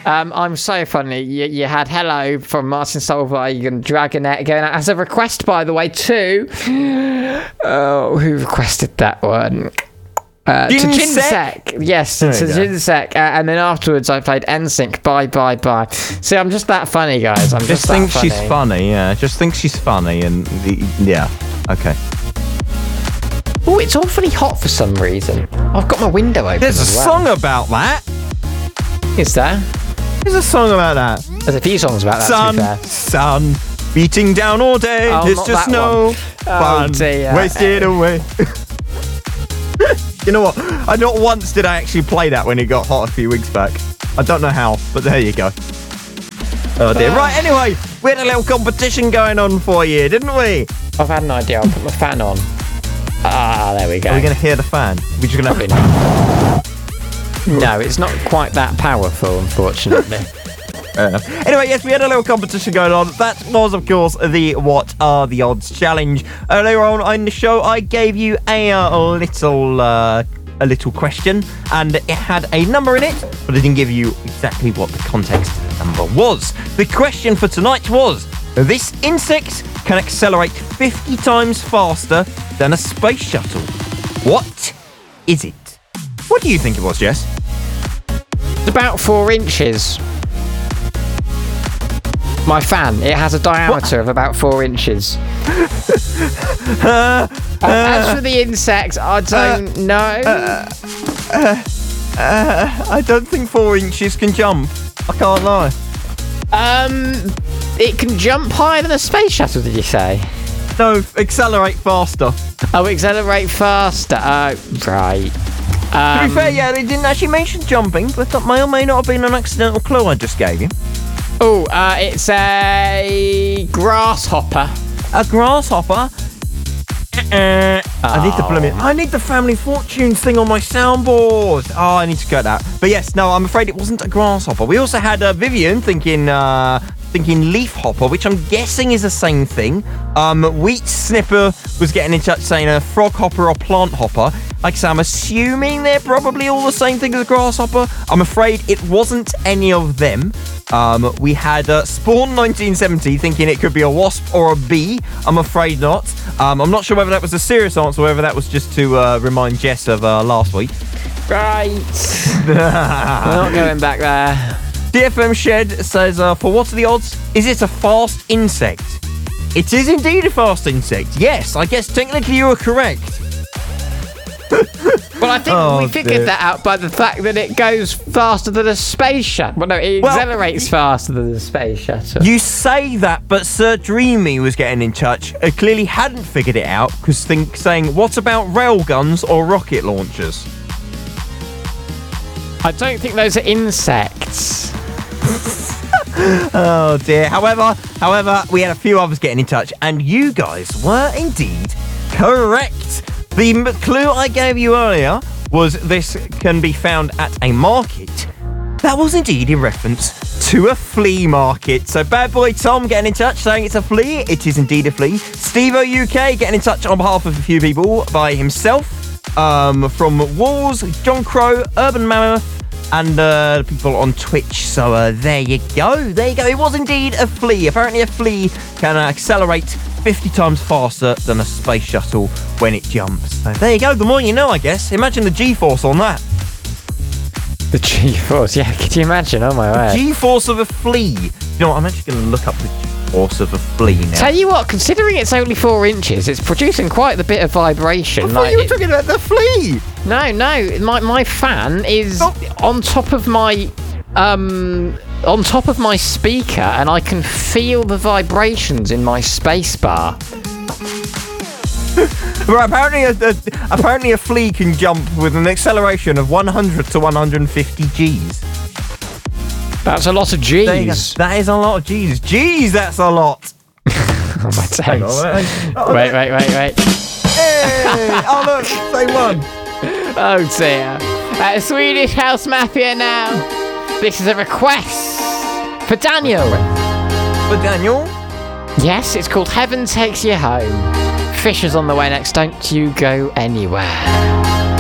I'm so funny. You had hello from Martin Solveig and Dragonet going out as a request, by the way, too. Oh, who requested that one? To Jinsek. Yes, to Jinsek. And then afterwards I played NSYNC, Bye. See, I'm just that funny, guys. I'm just think she's funny, yeah. Just think she's funny and yeah. Okay. Oh, it's awfully hot for some reason. I've got my window open. There's a song about that. Is there? There's a song about that. There's a few songs about that, to be fair. Sun, beating down all day. It's just no fun. Wasted away. You know what? Not once did I actually play that when it got hot a few weeks back. I don't know how, but there you go. Oh dear. Right, anyway, we had a little competition going on for you, didn't we? I've had an idea. I'll put my fan on. There we go. Are we going to hear the fan? We're just going to... No, it's not quite that powerful, unfortunately. Anyway, yes, we had a little competition going on. That was, of course, the What Are the Odds challenge. Earlier on in the show, I gave you a little question, and it had a number in it, but I didn't give you exactly what the context number was. The question for tonight was, this insect can accelerate 50 times faster than a space shuttle. What is it? What do you think it was, Jess? It's about 4 inches. My fan, it has a diameter of about 4 inches. As for the insect, I don't know. I don't think 4 inches can jump. I can't lie. It can jump higher than a space shuttle, did you say? No, accelerate faster. Oh, accelerate faster. Right. To be fair, yeah, they didn't actually mention jumping, but that may or may not have been an accidental clue I just gave you. Oh, it's a grasshopper. A grasshopper? I need the Family Fortunes thing on my soundboard. Oh, I need to cut that. But yes, no, I'm afraid it wasn't a grasshopper. We also had Vivian thinking leaf hopper, which I'm guessing is the same thing. Wheat Snipper was getting in touch saying a frog hopper or plant hopper. Like I say, I'm assuming they're probably all the same thing as a grasshopper. I'm afraid it wasn't any of them. We had Spawn 1970 thinking it could be a wasp or a bee. I'm afraid not. I'm not sure whether that was a serious answer or whether that was just to remind Jess of last week. Right. We're not going back there. DFM Shed says, for what are the odds? Is it a fast insect? It is indeed a fast insect. Yes, I guess technically you are correct. Well, I think we figured that out by the fact that it goes faster than a space shuttle. Well, no, it accelerates faster than a space shuttle. You say that, but Sir Dreamy was getting in touch. Clearly hadn't figured it out because saying, what about railguns or rocket launchers? I don't think those are insects. Oh dear. However, we had a few others getting in touch, and you guys were indeed correct. The clue I gave you earlier was this can be found at a market. That was indeed in reference to a flea market. So Bad Boy Tom getting in touch saying it's a flea. It is indeed a flea. Steve-O UK getting in touch on behalf of a few people by himself. From Walls, John Crow, Urban Mammoth, and people on Twitch. So there you go. It was indeed a flea. Apparently a flea can accelerate 50 times faster than a space shuttle when it jumps. So there you go. The more you know, I guess. Imagine the G-force on that. The G-force, yeah. Could you imagine? Oh my word. G-force of a flea. You know what? I'm actually going to look up the G-force of a flea now. Tell you what, considering it's only 4 inches, it's producing quite a bit of vibration. I thought you were talking about the flea. No. My fan is on top of my speaker, and I can feel the vibrations in my space bar. Right, apparently a flea can jump with an acceleration of 100 to 150 Gs. That's a lot of Gs. That is a lot of Gs. Gs, that's a lot. Oh, my taste. Wait. Hey! Oh, look, same one. Oh, dear. Swedish House Mafia now. This is a request for Daniel. For Daniel? Yes, it's called Heaven Takes You Home. Fisher's on the way next. Don't you go anywhere.